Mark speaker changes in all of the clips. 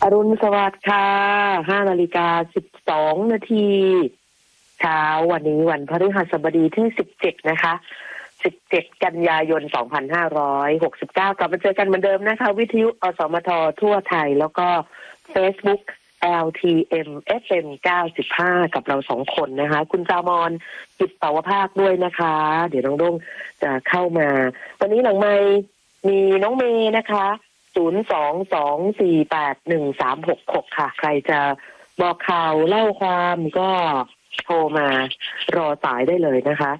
Speaker 1: รุณสวัสดิ์ค่ะ5:12 นาทีเช้าวันนี้วันพฤหัสบดีที่17นะคะ17กันยายน2569กลับมาเจอกันเหมือนเดิมนะคะวิทยุอสมททั่วไทยแล้วก็ Facebook LTM FM 95กับเรา2คนนะคะคุณจามอนจิตเสาวภาคด้วยนะคะเดี๋ยวน้องด้งจะเข้ามาวันนี้หลังไมค์มีน้องเมย์นะคะ022481366ค่ะใครจะบอกข่าวเล่าความก็โทรมารอสายได้เลยนะคะ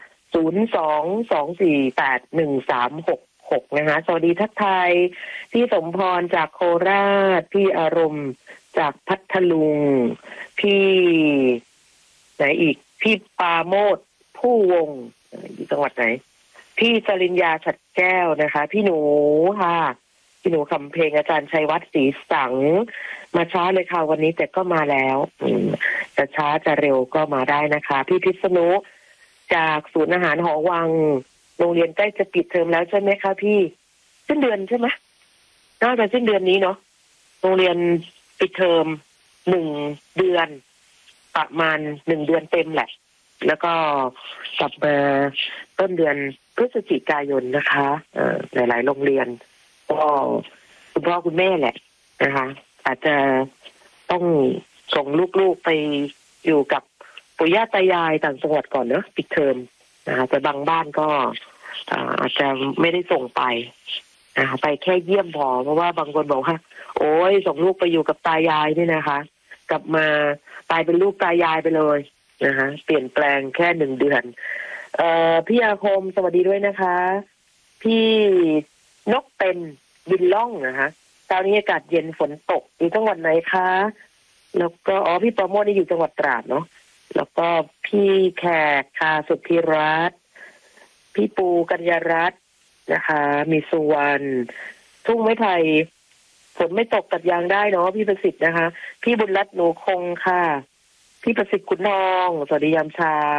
Speaker 1: 022481366นะคะสวัสดีทักทายพี่สมพรจากโคราชพี่อารมณ์จากพัทลุงพี่ไหนอีกพี่ปาโมดผู้วงอยู่จังหวัดไหนพี่จริญญาฉัดแก้วนะคะพี่หนูค่ะพี่หนูคำเพลงอาจารย์ชัยวัฒน์ศรีสังมาช้าเลยค่ะวันนี้แต่ก็มาแล้วจะช้าจะเร็วก็มาได้นะคะพี่พิษณุจากศูนย์อาหารหอวังโรงเรียนใกล้จะปิดเทอมแล้วใช่ไหมคะพี่สิ้นเดือนใช่ไหมน่าจะสิ้นเดือนนี้เนาะโรงเรียนปิดเทอม1 เดือนประมาณ1 เดือนเต็มแหละแล้วก็กลับมาต้นเดือนพฤศจิกายนนะคะหลายๆโรงเรียนก็คุณพ่อคุณแม่แหละนะคะอาจจะต้องส่งลูกๆไปอยู่กับปู่ย่าตายายต่างจังหวัดก่อนเนอะปิดเทอมนะคะแต่บางบ้านก็อาจจะไม่ได้ส่งไปไปแค่เยี่ยมพอเพราะว่าบางคนบอกว่าโอ้ยส่งลูกไปอยู่กับตายายนี่นะคะกลับมาตายเป็นลูกตายายไปเลยนะคะเปลี่ยนแปลงแค่1 เดือนพี่อาคมสวัสดีด้วยนะคะพี่นกเป็นบินล่องนะคะตอนนี้อากาศเย็นฝนตกอยู่จังหวัดไหนคะแล้วก็พี่ประโมทนี่อยู่จังหวัดตราดเนาะแล้วก็พี่แขกค่ะสุทธิรัตน์พี่ปูกัญญารัตน์นะคะมีสุวรรณทุ่งไม้ไผ่ฝนไม่ตกตัดยางได้เนาะพี่ประสิทธิ์นะคะพี่บุญรัตน์หนูคงค่ะพี่ประสิทธิ์คุณทองสวัสดียามเช้า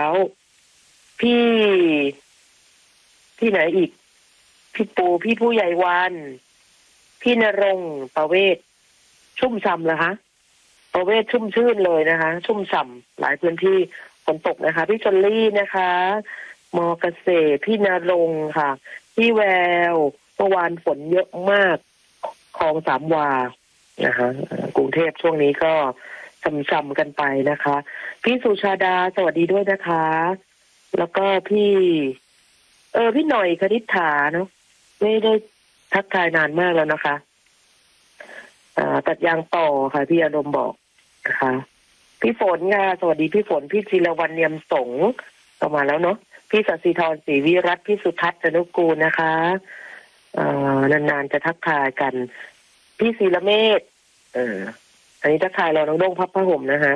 Speaker 1: พี่ไหนอีกพี่ปูพี่ผู้ใหญ่วันพี่ณรงค์ประเวศชุ่มฉ่ำเหรอคะประเวศชุ่มชื่นเลยนะคะชุ่มฉ่ำหลายพื้นที่ฝนตกนะคะพี่ชลลี่นะคะมอเกษตรพี่ณรงค์ค่ะพี่แววเมื่อวานฝนเยอะมากคลองสามวานะคะกรุงเทพช่วงนี้ก็ช่ำๆกันไปนะคะพี่สุชาดาสวัสดีด้วยนะคะแล้วก็พี่หน่อยคณิษฐาเนาะไม่ได้ทักทายนานมากแล้วนะคะตัดยางต่อค่ะพี่อารมณ์บอกนะคะพี่ฝนค่ะสวัสดีพี่ฝนพี่จิรวรรณเนียมสงฆ์ต่อมาแล้วเนาะพี่สัสิธรศรีวิรัตน์พี่สุทัศน์จนุกูลนะคะนานๆจะทักทายกันพี่ศิรเมธอันนี้ทักทายเราน้องด้งพับผ้าห่มนะคะ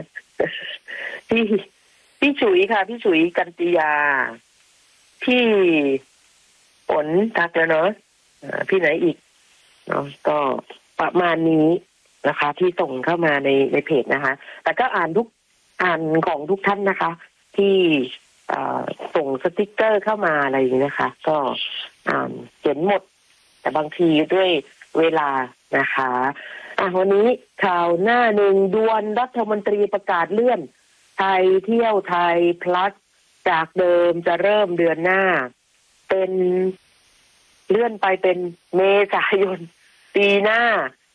Speaker 1: พี่ฉุยค่ะพี่ฉุยกันติยาพี่ฝนทักแล้วเนาะพี่ไหนอีกเนาะก็ประมาณนี้นะคะที่ส่งเข้ามาในเพจนะคะแต่ก็อ่านของทุกท่านนะคะที่ส่งสติ๊กเกอร์เข้ามาอะไรอย่างนี้นะคะก็เห็นหมดแต่บางทีด้วยเวลานะคะวันนี้ข่าวหน้าหนึ่งด่วนรัฐมนตรีประกาศเลื่อนไทยเที่ยวไทยพลัสจากเดิมจะเริ่มเดือนหน้าเป็นเลื่อนไปเป็นเมษายนปีหน้า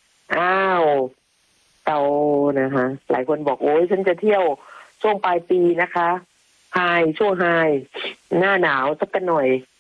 Speaker 1: เตานะคะหลายคนบอกโอ้ยฉันจะเที่ยวช่วงปลายปีนะคะช่วงไฮหน้าหนาวสักหน่อย